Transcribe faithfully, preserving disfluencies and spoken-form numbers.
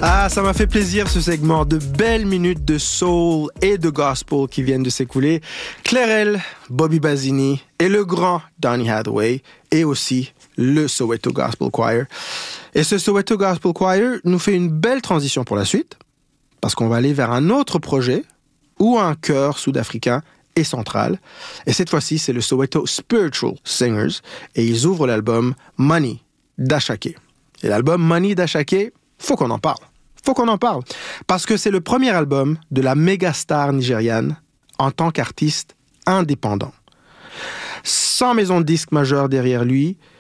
Ah, ça m'a fait plaisir ce segment, de belles minutes de soul et de gospel qui viennent de s'écouler. Clairel, Bobby Bazzini et le grand Donny Hathaway et aussi le Soweto Gospel Choir. Et ce Soweto Gospel Choir nous fait une belle transition pour la suite parce qu'on va aller vers un autre projet ou un chœur sud-africain et central. Et cette fois-ci, c'est le Soweto Spiritual Singers et ils ouvrent l'album Money d'Ashake. Et l'album Money d'Ashake, faut qu'on en parle. Faut qu'on en parle. Parce que c'est le premier album de la méga star nigériane en tant qu'artiste indépendant. Sans maison de disque majeure derrière lui,